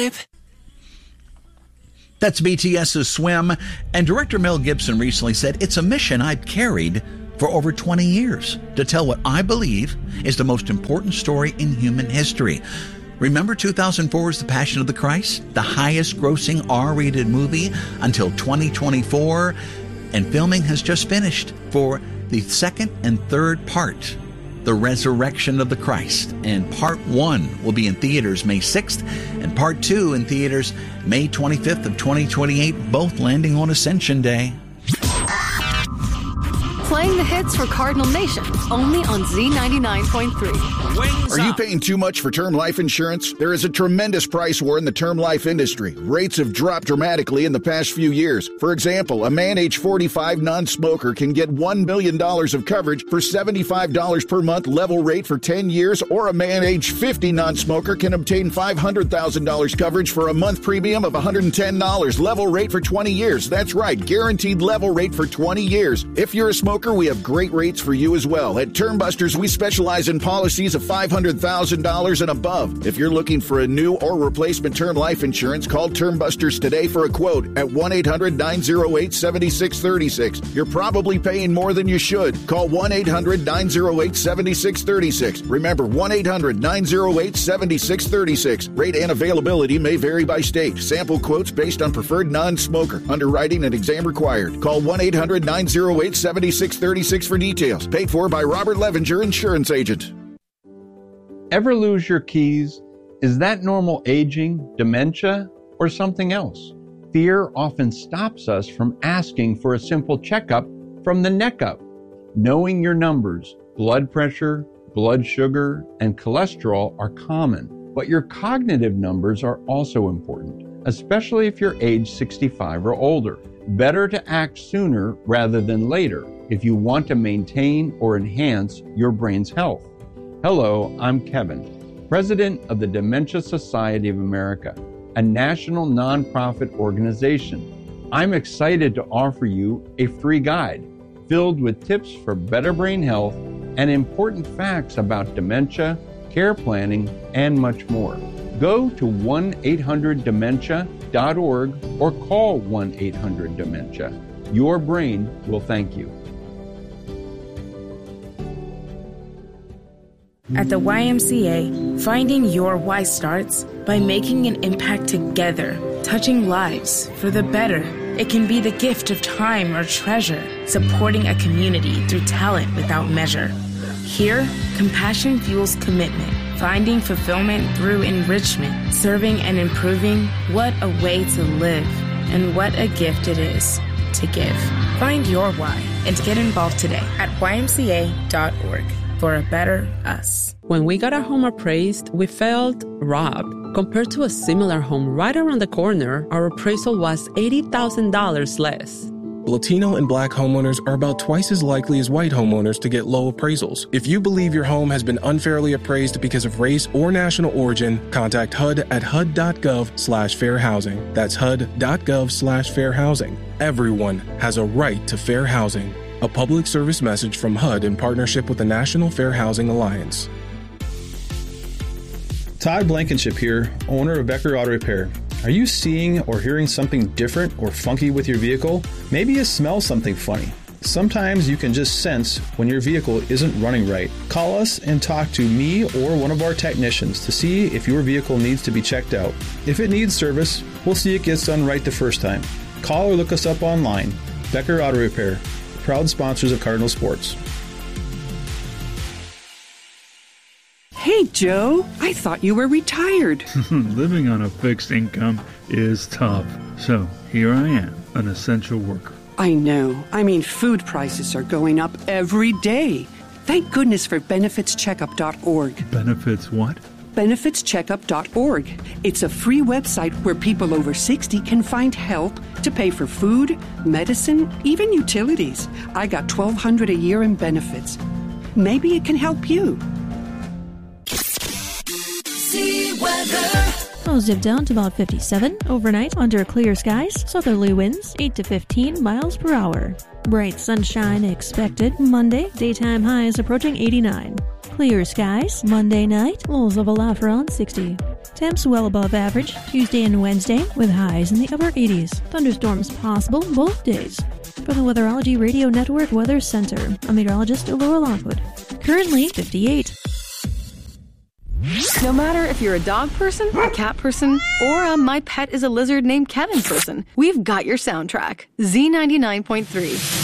babe. That's BTS's Swim, and director Mel Gibson recently said, "It's a mission I've carried for over 20 years to tell what I believe is the most important story in human history." Remember 2004's The Passion of the Christ, the highest grossing R-rated movie until 2024, and filming has just finished for the second and third part, The Resurrection of the Christ. And Part 1 will be in theaters May 6th, and Part 2 in theaters May 25th of 2028, both landing on Ascension Day. Playing the hits for Cardinal Nation, only on Z99.3. Are you paying too much for term life insurance? There is a tremendous price war in the term life industry. Rates have dropped dramatically in the past few years. For example, a man age 45 non-smoker can get $1 million of coverage for $75 per month level rate for 10 years, or a man age 50 non-smoker can obtain $500,000 coverage for a month premium of $110 level rate for 20 years. That's right, guaranteed level rate for 20 years. If you're a smoker, we have great rates for you as well. At Termbusters, we specialize in policies of $500,000 and above. If you're looking for a new or replacement term life insurance, call Termbusters today for a quote at 1-800-908-7636. You're probably paying more than you should. Call 1-800-908-7636. Remember, 1-800-908-7636. Rate and availability may vary by state. Sample quotes based on preferred non-smoker. Underwriting and exam required. Call 1-800-908-7636 for details. Paid for by Robert Levenger, insurance agent. Ever lose your keys? Is that normal aging, dementia, or something else? Fear often stops us from asking for a simple checkup from the neck up. Knowing your numbers, blood pressure, blood sugar, and cholesterol are common, but your cognitive numbers are also important, especially if you're age 65 or older. Better to act sooner rather than later if you want to maintain or enhance your brain's health. Hello, I'm Kevin, president of the Dementia Society of America, a national nonprofit organization. I'm excited to offer you a free guide filled with tips for better brain health and important facts about dementia, care planning, and much more. Go to 1-800-DEMENTIA.org or call 1-800-DEMENTIA. Your brain will thank you. At the YMCA, finding your why starts by making an impact together, touching lives for the better. It can be the gift of time or treasure, supporting a community through talent without measure. Here, compassion fuels commitment, finding fulfillment through enrichment, serving and improving. What a way to live, and what a gift it is to give. Find your why and get involved today at ymca.org. For a better us. When we got our home appraised, we felt robbed. Compared to a similar home right around the corner, our appraisal was $80,000 less. Latino and Black homeowners are about twice as likely as white homeowners to get low appraisals. If you believe your home has been unfairly appraised because of race or national origin, contact HUD at hud.gov/fair housing. That's hud.gov/fair housing. Everyone has a right to fair housing. A public service message from HUD in partnership with the National Fair Housing Alliance. Todd Blankenship here, owner of Becker Auto Repair. Are you seeing or hearing something different or funky with your vehicle? Maybe you smell something funny. Sometimes you can just sense when your vehicle isn't running right. Call us and talk to me or one of our technicians to see if your vehicle needs to be checked out. If it needs service, we'll see it gets done right the first time. Call or look us up online. Becker Auto Repair, proud sponsors of Cardinal Sports. Hey, Joe, I thought you were retired. Living on a fixed income is tough. So here I am, an essential worker. I know. I mean, food prices are going up every day. Thank goodness for benefitscheckup.org. Benefits what? benefitscheckup.org. It's a free website where people over 60 can find help to pay for food, medicine, even utilities. I got $1,200 a year in benefits. Maybe it can help you. See weather. Clouds dip down to about 57. Overnight, under clear skies, southerly winds 8 to 15 miles per hour. Bright sunshine expected Monday, daytime highs approaching 89. Clear skies Monday night, lows level off around 60. Temps well above average Tuesday and Wednesday with highs in the upper 80s. Thunderstorms possible both days. For the Weatherology Radio Network Weather Center, I'm meteorologist Laura Lockwood. Currently 58. No matter if you're a dog person, a cat person, or a my pet is a lizard named Kevin person, we've got your soundtrack. Z99.3.